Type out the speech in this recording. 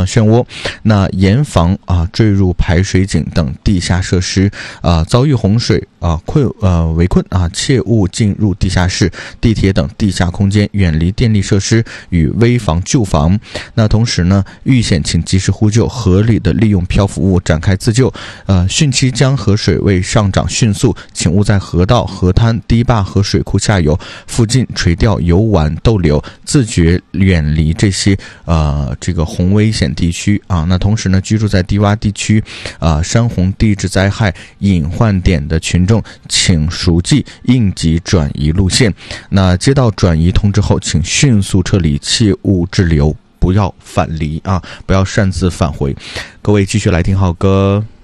漩涡，那严防坠入排水井等地下设施，遭遇洪水围困切勿进入地下室、地铁等地下空间，远离电力设施与危房旧房。那同时呢，遇险请及时呼救，合理的利用漂浮物展开自救。汛期江河水位上涨迅速，请勿在河道、河滩、堤坝和水库下游附近垂钓、游玩、逗留，自觉远离这些这个洪危险地区那同时呢，居住在低洼地区山洪地质灾害隐患点的群众，请熟记应急转移路线。那接到转移通知后，请迅速撤离，切勿滞留，不要返离不要擅自返回。各位继续来听好歌。